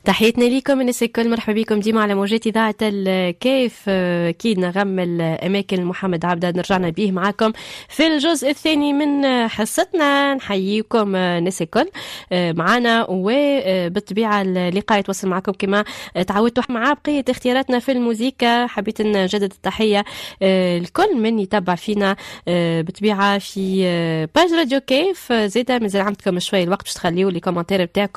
تحياتنا ليكم الناس الكل، مرحبا بكم ديما على موجات إذاعة الكيف. أكيد نغم الأماكن محمد عبده رجعنا به معاكم في الجزء الثاني من حصتنا. نحييكم الناس الكل معنا، وبالطبيعة اللقاء يتواصل معكم كما تعودتوا مع بقية اختياراتنا في الموسيقى. حبيت نجدد التحية الكل من يتابع فينا بالطبيعة في باج راديو كيف. زيدا مازال عندكم شوية الوقت باش تخليوا لي كومنتير بتاعكم